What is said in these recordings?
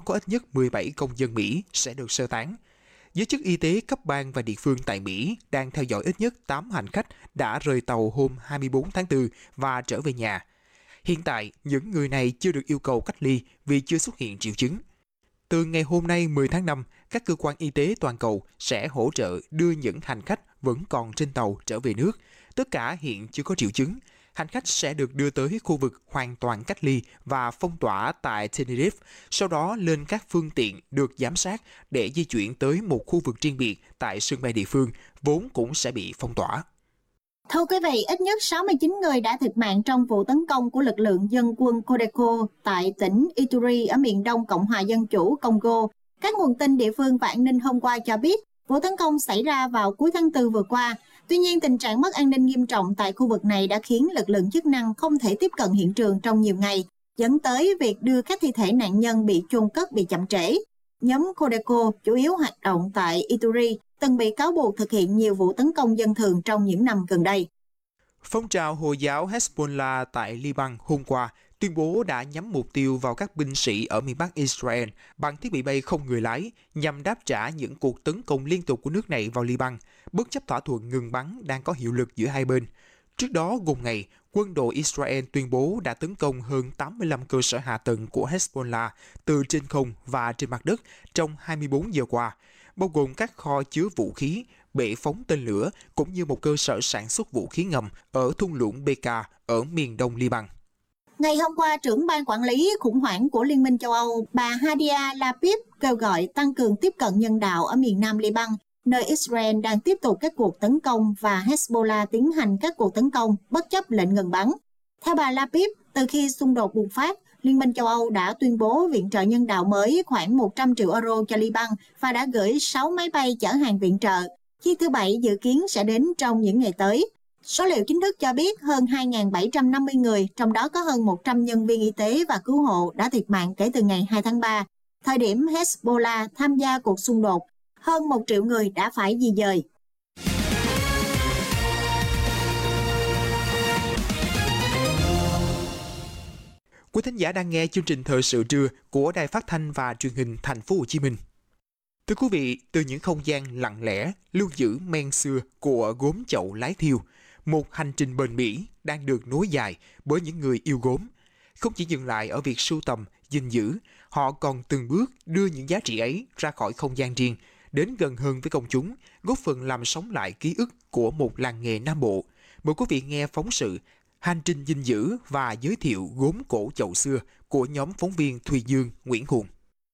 có ít nhất 17 công dân Mỹ sẽ được sơ tán. Giới chức y tế cấp bang và địa phương tại Mỹ đang theo dõi ít nhất 8 hành khách đã rời tàu hôm 24 tháng 4 và trở về nhà. Hiện tại, những người này chưa được yêu cầu cách ly vì chưa xuất hiện triệu chứng. Từ ngày hôm nay 10 tháng 5, các cơ quan y tế toàn cầu sẽ hỗ trợ đưa những hành khách vẫn còn trên tàu trở về nước. Tất cả hiện chưa có triệu chứng. Hành khách sẽ được đưa tới khu vực hoàn toàn cách ly và phong tỏa tại Tenerife, sau đó lên các phương tiện được giám sát để di chuyển tới một khu vực riêng biệt tại sân bay địa phương, vốn cũng sẽ bị phong tỏa. Thưa quý vị, ít nhất 69 người đã thiệt mạng trong vụ tấn công của lực lượng dân quân Codeco tại tỉnh Ituri ở miền đông Cộng hòa Dân chủ Congo. Các nguồn tin địa phương và an ninh hôm qua cho biết vụ tấn công xảy ra vào cuối tháng 4 vừa qua. Tuy nhiên, tình trạng mất an ninh nghiêm trọng tại khu vực này đã khiến lực lượng chức năng không thể tiếp cận hiện trường trong nhiều ngày, dẫn tới việc đưa các thi thể nạn nhân bị chôn cất bị chậm trễ. Nhóm Codeco chủ yếu hoạt động tại Ituri, từng bị cáo buộc thực hiện nhiều vụ tấn công dân thường trong những năm gần đây. Phong trào Hồi giáo Hezbollah tại Liban hôm qua tuyên bố đã nhắm mục tiêu vào các binh sĩ ở miền Bắc Israel bằng thiết bị bay không người lái nhằm đáp trả những cuộc tấn công liên tục của nước này vào Liban, bất chấp thỏa thuận ngừng bắn đang có hiệu lực giữa hai bên. Trước đó, cùng ngày, quân đội Israel tuyên bố đã tấn công hơn 85 cơ sở hạ tầng của Hezbollah từ trên không và trên mặt đất trong 24 giờ qua, bao gồm các kho chứa vũ khí, bệ phóng tên lửa cũng như một cơ sở sản xuất vũ khí ngầm ở thung lũng Bekaa ở miền đông Liban. Ngày hôm qua, trưởng ban quản lý khủng hoảng của Liên minh châu Âu, bà Hadia Lapid kêu gọi tăng cường tiếp cận nhân đạo ở miền nam Liban, nơi Israel đang tiếp tục các cuộc tấn công và Hezbollah tiến hành các cuộc tấn công bất chấp lệnh ngừng bắn. Theo bà Lapid, từ khi xung đột bùng phát, Liên minh châu Âu đã tuyên bố viện trợ nhân đạo mới khoảng 100 triệu euro cho Liban và đã gửi 6 máy bay chở hàng viện trợ. Chiếc thứ 7 dự kiến sẽ đến trong những ngày tới. Số liệu chính thức cho biết hơn 2.750 người, trong đó có hơn 100 nhân viên y tế và cứu hộ đã thiệt mạng kể từ ngày 2 tháng 3. Thời điểm Hezbollah tham gia cuộc xung đột, hơn 1 triệu người đã phải di dời. Quý thính giả đang nghe chương trình Thời sự trưa của Đài Phát thanh và Truyền hình Thành phố Hồ Chí Minh. Thưa quý vị, từ những không gian lặng lẽ, lưu giữ men xưa của gốm chậu lái thiêu, một hành trình bền bỉ đang được nối dài bởi những người yêu gốm. Không chỉ dừng lại ở việc sưu tầm, gìn giữ, họ còn từng bước đưa những giá trị ấy ra khỏi không gian riêng, đến gần hơn với công chúng, góp phần làm sống lại ký ức của một làng nghề Nam Bộ. Mời quý vị nghe phóng sự Hành trình gìn giữ và giới thiệu gốm cổ chậu xưa của nhóm phóng viên Thùy Dương, Nguyễn Hùng.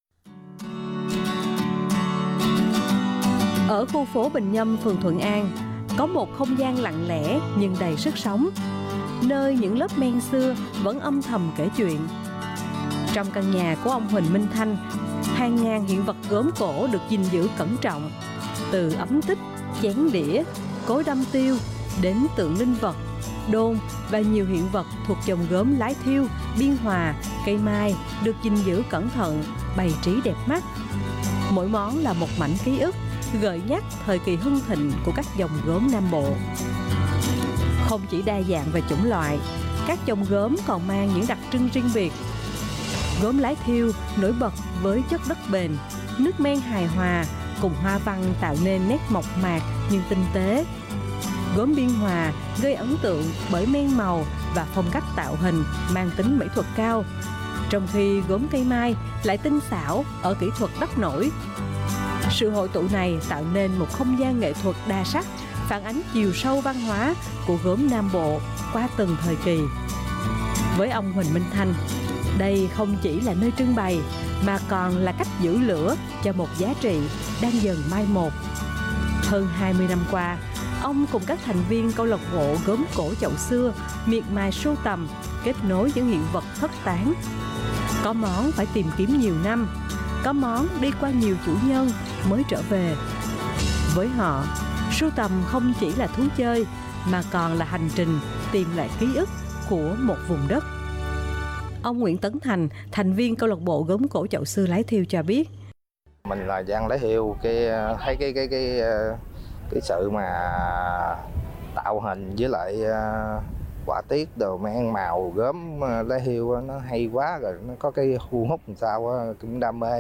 Ở khu phố Bình Nhâm, phường Thuận An, có một không gian lặng lẽ nhưng đầy sức sống, nơi những lớp men xưa vẫn âm thầm kể chuyện. Trong căn nhà của ông Huỳnh Minh Thanh, hàng ngàn hiện vật gốm cổ được gìn giữ cẩn trọng, từ ấm tích, chén đĩa, cối đâm tiêu đến tượng linh vật, đôn và nhiều hiện vật thuộc dòng gốm Lái Thiêu, Biên Hòa, cây mai được gìn giữ cẩn thận, bày trí đẹp mắt. Mỗi món là một mảnh ký ức gợi nhắc thời kỳ hưng thịnh của các dòng gốm Nam Bộ. Không chỉ đa dạng về chủng loại, các dòng gốm còn mang những đặc trưng riêng biệt. Gốm Lái Thiêu nổi bật với chất đất bền, nước men hài hòa cùng hoa văn tạo nên nét mộc mạc nhưng tinh tế. Gốm Biên Hòa gây ấn tượng bởi men màu và phong cách tạo hình mang tính mỹ thuật cao, trong khi gốm cây mai lại tinh xảo ở kỹ thuật đắp nổi. Sự hội tụ này tạo nên một không gian nghệ thuật đa sắc, phản ánh chiều sâu văn hóa của gốm Nam Bộ qua từng thời kỳ. Với ông Huỳnh Minh Thanh, đây không chỉ là nơi trưng bày mà còn là cách giữ lửa cho một giá trị đang dần mai một. Hơn 20 năm qua, ông cùng các thành viên câu lạc bộ gốm cổ chậu xưa miệt mài sưu tầm, kết nối những hiện vật thất tán. Có món phải tìm kiếm nhiều năm, có món đi qua nhiều chủ nhân mới trở về. Với họ, sưu tầm không chỉ là thú chơi mà còn là hành trình tìm lại ký ức của một vùng đất. Ông Nguyễn Tấn Thành, thành viên câu lạc bộ gốm cổ chậu xưa Lái Thiêu cho biết: Mình là dân Lái Thiêu, thấy cái sự mà tạo hình với lại họa tiết đồ men màu gốm Lái Thiêu nó hay quá, rồi nó có cái thu hút làm sao cũng đam mê.